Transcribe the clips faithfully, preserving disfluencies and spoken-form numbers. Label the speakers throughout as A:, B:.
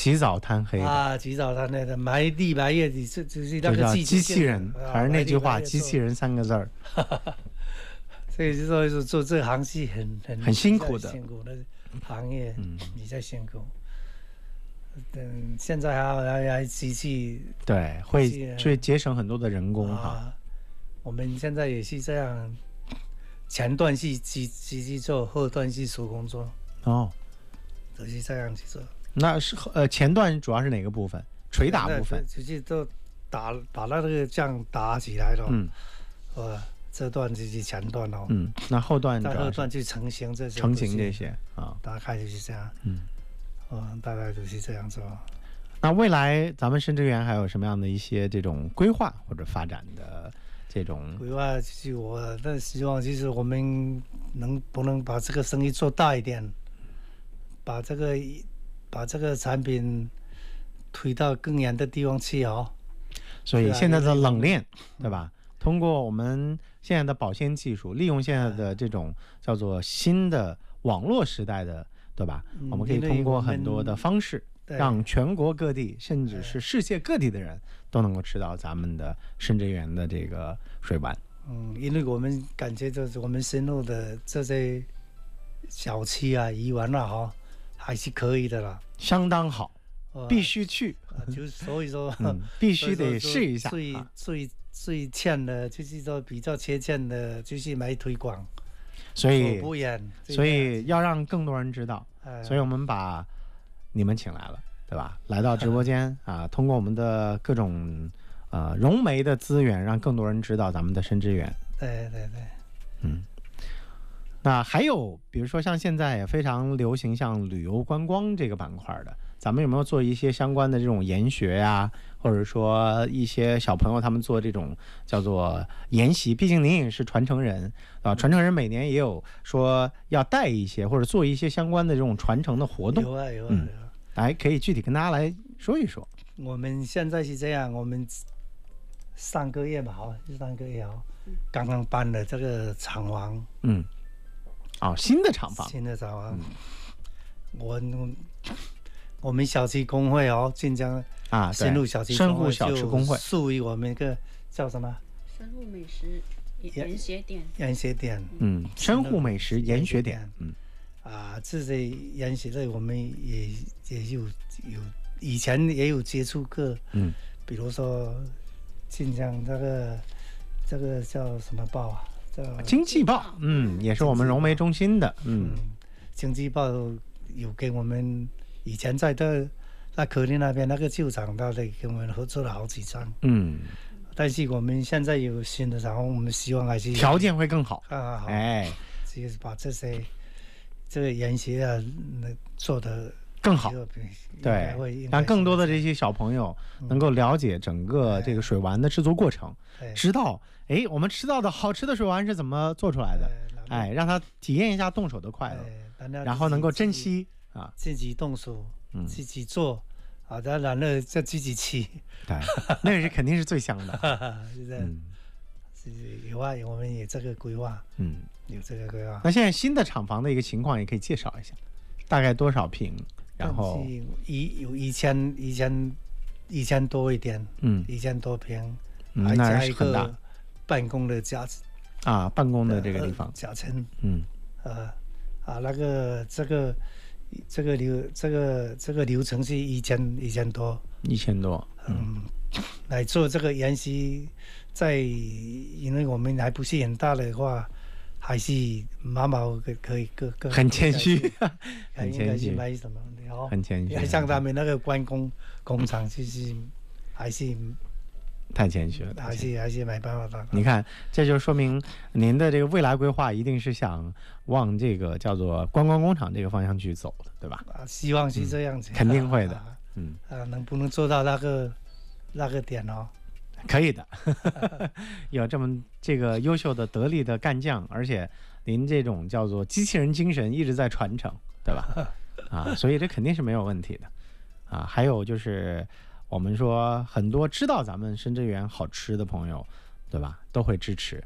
A: 起早贪黑
B: 啊，起早贪黑的埋地埋叶的，这就是那个
A: 机器人，还是那句话，机器人三个字儿。
B: 所以就说是做这行是很很
A: 很辛苦的
B: 辛苦的行业，嗯，比较辛苦。嗯，现在还还还机器，
A: 对，会去节省很多的人工哈、啊。
B: 我们现在也是这样，前段是机机器做，后段是手工做。
A: 哦，
B: 都是这样去做。
A: 那是呃前段主要是哪个部分？捶打部分，
B: 就是都打把那个酱打起来了。嗯，呃，这段就是前段哦。
A: 嗯，那后段
B: 在后段就成型这些。
A: 成型这些啊，
B: 大概就是这样。嗯，嗯，大概就是这样做。
A: 那未来咱们深之园还有什么样的一些这种规划或者发展的这种
B: 规划？就是我的希望，就是我们能不能把这个生意做大一点，把这个把这个产品推到更远的地方去哦。
A: 所以现在的冷链，对吧？通过我们现在的保鲜技术，利用现在的这种叫做新的网络时代的，对吧？嗯、我们可以通过很多的方式，让全国各地甚至是世界各地的人都能够吃到咱们的深之园的这个水丸。
B: 嗯，因为我们感觉就是我们深入的这些小吃啊、鱼丸啊，哈，还是可以的啦，
A: 相当好。必须去、
B: 啊，就是所以说，
A: 嗯、必须得试一下。
B: 最最最欠的，就是说比较缺欠的，就是没推广，
A: 所以
B: 不远，
A: 所以要让更多人知道。哎、所以我们把你们请来了，对吧？来到直播间啊，通过我们的各种呃融媒的资源，让更多人知道咱们的深之园。
B: 对对对，
A: 嗯。那还有，比如说像现在也非常流行像旅游观光这个板块的，咱们有没有做一些相关的这种研学呀、啊，或者说一些小朋友他们做这种叫做研习？毕竟您也是传承人啊，传承人每年也有说要带一些或者做一些相关的这种传承的活动。
B: 有啊有啊有啊，
A: 嗯、来可以具体跟大家来说一说。
B: 我们现在是这样，我们上个月吧，好，上个月哦，刚刚搬了这个厂房，
A: 嗯。哦，新的厂房，
B: 新的厂房，嗯、我我们小吃工会哦，晋江
A: 啊，
B: 深入小吃
A: 深入小吃工会
B: 属于我们一个叫什么？
C: 深入美食研学点，
B: 研学点，
A: 嗯，深入美食研学点，嗯，
B: 啊，这些研学的我们也也有有以前也有接触过，嗯，比如说晋江这个这个叫什么报啊？
A: 经济报，嗯，也是我们融媒中心的，嗯，
B: 经济报有跟我们以前在的那科林那边那个旧厂，他的跟我们合作了好几张，嗯，但是我们现在有新的厂，我们希望还是
A: 条件会更好，
B: 啊，好，
A: 哎，
B: 就是把这些这个研习啊做得
A: 更好，对，让更多的这些小朋友能够了解整个这个水丸的制作过程，嗯、知道，哎，我们吃到的好吃的水丸是怎么做出来的，哎，让他体验一下动手的快乐，然后能够珍惜啊，
B: 自己动手，嗯、自己做，啊，当然了，再自己吃，
A: 对，那也是肯定是最香的，
B: 是这样。嗯有啊，我们有这个规划，嗯，有这个规划。
A: 那现在新的厂房的一个情况也可以介绍一下，大概多少平？然后
B: 一有一千一千一千多一点，嗯，一千多平，
A: 嗯、
B: 还加一
A: 个
B: 办公的夹
A: 啊，办公的这个地方
B: 夹层，嗯，呃啊，那个这个这个流这个这个流程是一千一千多，
A: 一千多，嗯，
B: 嗯来做这个研习，在因为我们还不是很大的话。还是毛毛可以各各
A: 很谦虚，很谦虚，
B: 没什么哦，
A: 很谦虚。
B: 像他们那个关公工厂，其实还是
A: 太谦虚了，
B: 还是还是没办法。
A: 你看，这就说明您的这个未来规划一定是想往这个叫做观光工厂这个方向去走的，对吧？
B: 啊，希望是这样子，
A: 嗯、肯定会的。嗯
B: 啊，能不能做到那个那个点哦？
A: 可以的，有这么这个优秀的得力的干将，而且您这种叫做机器人精神一直在传承，对吧？啊，所以这肯定是没有问题的啊。还有就是我们说很多知道咱们深之园好吃的朋友，对吧，都会支持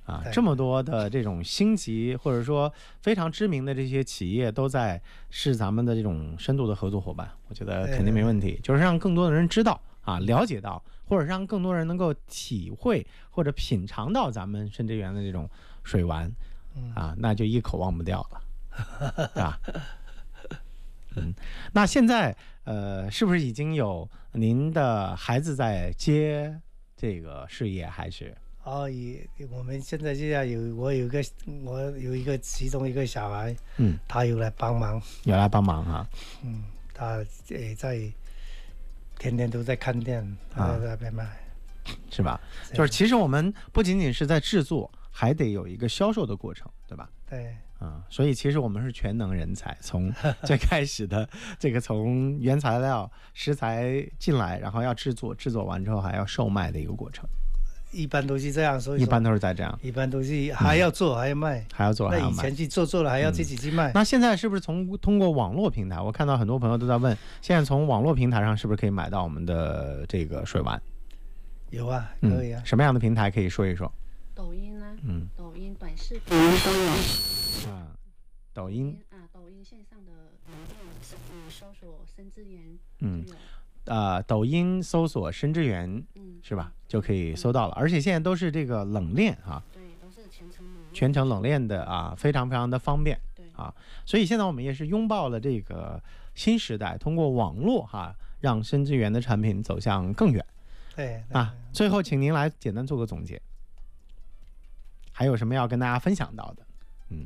A: 啊，
B: 对
A: 这么多的这种星级或者说非常知名的这些企业都在是咱们的这种深度的合作伙伴，我觉得肯定没问题。就是让更多的人知道啊，了解到，或者让更多人能够体会或者品尝到咱们深之源的这种水丸啊，那就一口忘不掉了，对吧？嗯，那现在呃，是不是已经有您的孩子在接这个事业，还是？
B: 哦，也我们现在就要有我有一个我有一个其中一个小孩，
A: 嗯，
B: 他有来帮忙，
A: 有来帮忙啊，
B: 嗯，他也在天天都在看店，他在那边卖，
A: 是吧？就是其实我们不仅仅是在制作，还得有一个销售的过程，对吧？
B: 对。
A: 啊、嗯，所以其实我们是全能人才，从最开始的这个从原材料食材进来，然后要制作，制作完之后还要售卖的一个过程。
B: 一般都是这样，所以
A: 一般都是在这样，
B: 一般都是还要做、嗯、还要卖，
A: 还要做还要卖。
B: 那以前去做做了还要自己去卖、
A: 嗯。那现在是不是从通过网络平台？我看到很多朋友都在问，现在从网络平台上是不是可以买到我们的这个水丸？
B: 有啊，可以啊、
A: 嗯。什么样的平台可以说一说？
C: 抖音啊，嗯，抖音短视频
A: 都有。啊，抖音
C: 啊，抖音线上的嗯，搜索深之源，
A: 嗯。呃，抖音搜索深之源，嗯，是吧，就可以搜到了。而且现在都是这个冷链啊，
C: 对，都是全程冷链
A: 全程冷链的啊，非常非常的方便，
C: 对
A: 啊。所以现在我们也是拥抱了这个新时代，通过网络哈、啊，让深之源的产品走向更远。
B: 对
A: 啊，最后请您来简单做个总结，还有什么要跟大家分享到的？嗯，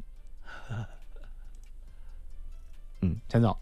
A: 嗯，陈总。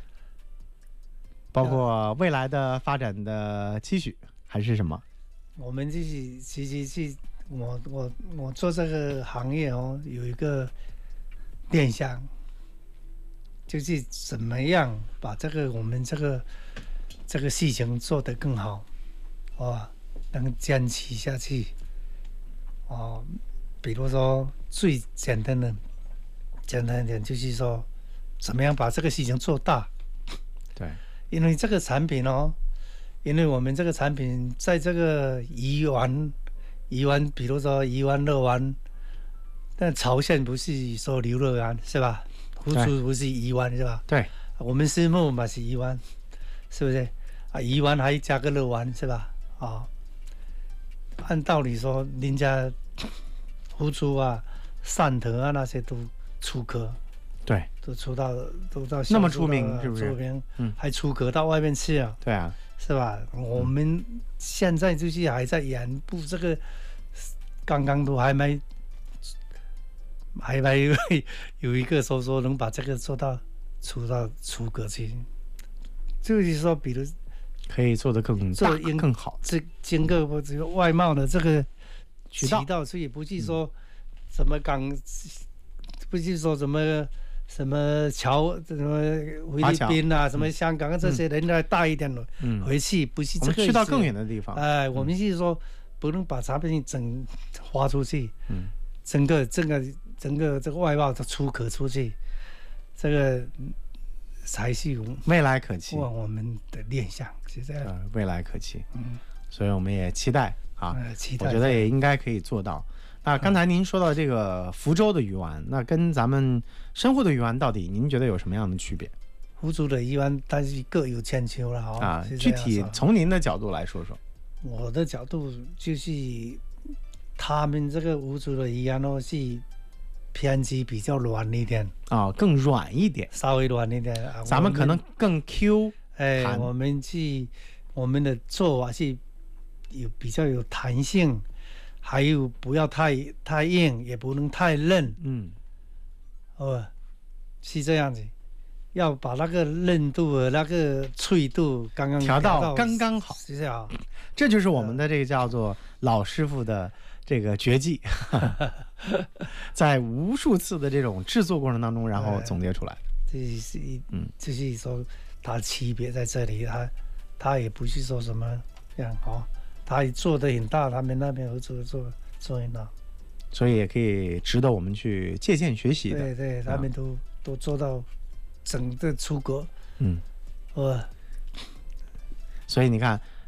A: 包括未来的发展的期许还是什么？
B: 我们自己其实是我我我做这个行业哦，有一个念想，就是怎么样把这个我们这个这个事情做得更好，哦，能坚持下去，哦，比如说最简单的简单一点，就是说怎么样把这个事情做大，
A: 对。
B: 因为这个产品哦，因为我们这个产品在这个宜丸，宜丸，比如说宜丸、乐丸，但朝鲜不是说牛肉丸是吧？福州不是宜丸是吧？
A: 对，
B: 我们石木嘛是宜丸，是不是？啊，宜丸还加个乐丸是吧？啊、哦，按道理说，人家福州啊、汕头啊那些都出口。
A: 对，
B: 都出到都到
A: 那么出名，是不是？
B: 出名，
A: 嗯，
B: 还出口到外面去啊？
A: 对啊，
B: 是吧？我们现在就是还在研部这个，刚刚都还没，还没有一个说说能把这个做到出到出口去，就是说，比如
A: 可以做得更大更好，
B: 这经过这个外贸的这个
A: 渠道，
B: 渠道，所以不是说什么港，不是说什么。什么侨什么菲律宾啊，什么香港啊，这些人来大一点的、嗯、回去，不是这个
A: 去到更远的地方。
B: 哎、呃，我们是说不能把产品整花出去，嗯，整个整个整个这个外贸的出口出去，这个才是
A: 未来可期。
B: 我们的念想是这样、呃，
A: 未来可期。嗯，所以我们也期待啊，
B: 呃、期待
A: 我觉得也应该可以做到。那刚才您说到这个福州的鱼丸，那跟咱们深沪的鱼丸到底您觉得有什么样的区别？
B: 福州的鱼丸但是各有千秋了哈、哦。
A: 啊，具体从您的角度来说说。
B: 我的角度就是，他们这个福州的鱼丸哦是偏激比较软一点
A: 啊、哦，更软一点，
B: 稍微软一点。
A: 咱们可能更 Q。
B: 哎，我们是我们的做法是有比较有弹性。还有不要太太硬，也不能太嫩，嗯，哦，是这样子，要把那个嫩度和那个脆度刚刚
A: 调到刚刚好，
B: 是啊，
A: 这就是我们的这个叫做老师傅的这个绝技，在无数次的这种制作过程当中，然后总结出来。
B: 这是嗯，就是说它区别在这里，它它也不是说什么这样好。他做的很大，他们那边合作做做很大，
A: 所以也可以值得我们去借鉴学习的。
B: 对对，他们都、嗯、都做到整个出国，嗯，呃，
A: 所以你看，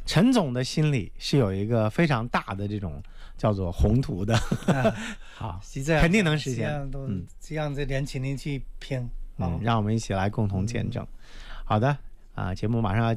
A: 陈总的心里是有一个非常大的这种叫做宏图的，
B: 啊
A: 好，
B: 是这样，
A: 肯定能实现
B: 这样都
A: 嗯
B: 这样子年轻人去拼，
A: 嗯，让我们一起来共同见证。好的啊，节目马上要